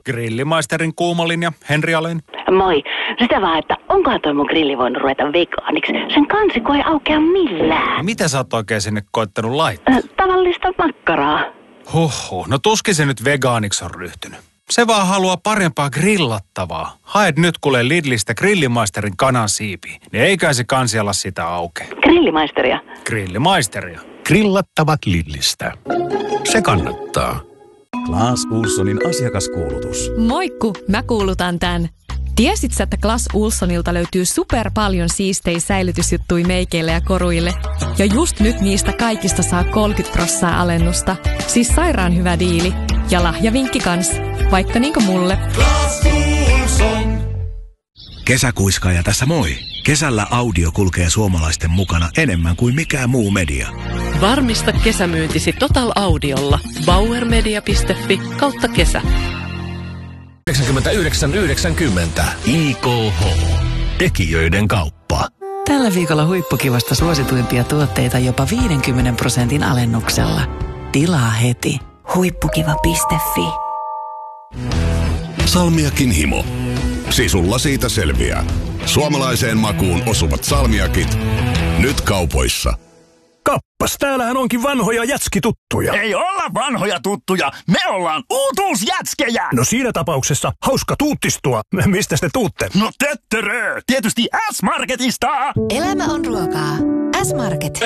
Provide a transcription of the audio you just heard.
Grillimaisterin kuumolinja, Henri Alén. Moi. Sitä vaan, että onkohan toi mun grilli voinut ruveta vegaaniksi? Sen kansiko ei aukea millään. Mitä sä oot oikein sinne koittanut laittaa? Tavallista makkaraa. Huhhuh, no tuskin se nyt vegaaniksi on ryhtynyt. Se vaan haluaa parempaa grillattavaa. Haet nyt kuule Lidlistä Grillimaisterin kanansiipiä. Niin eikä se kansi ala sitä auke. Grillimaisteria. Grillimaisteria. Grillattavat Lidlistä. Se kannattaa. Clas Ohlsonin asiakaskuulutus. Moikku, mä kuulutan tän. Tiesit sä, että Clas Ohlsonilta löytyy super paljon siistejä säilytysjuttuja meikeille ja koruille? Ja just nyt niistä kaikista saa 30% alennusta. Siis sairaan hyvä diili. Ja lahjavinkki kans. Vaikka niinku mulle. Clas Ohlson. Kesäkuiskaaja tässä moi. Kesällä audio kulkee suomalaisten mukana enemmän kuin mikään muu media. Varmista kesämyyntisi Total Audiolla. bauermedia.fi/kesä. 99,90. IKH. Tekijöiden kauppa. Tällä viikolla huippukivasta suosituimpia tuotteita jopa 50% alennuksella. Tilaa heti. Huippukiva.fi. Salmiakin himo. Sisulla siitä selviää. Suomalaiseen makuun osuvat salmiakit. Nyt kaupoissa. Kappas, täällähän onkin vanhoja jätskituttuja. Ei olla vanhoja tuttuja, me ollaan uutuusjätskejä! No siinä tapauksessa hauska tuuttistua. Mistä te tuutte? No töttörö, tietysti S-Marketista! Elämä on ruokaa. S-Market.